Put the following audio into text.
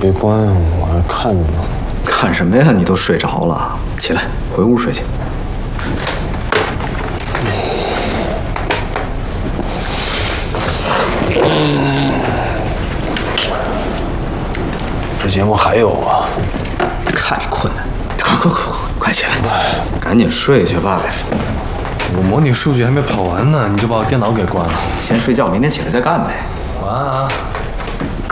别关啊，我还看着呢。 看什么呀？你都睡着了，起来回屋睡去。 这节目还有啊？ 看你困的，快起来，赶紧睡去吧。 我模拟数据还没跑完呢，你就把我电脑给关了。 先睡觉，明天起来再干呗。 晚安啊。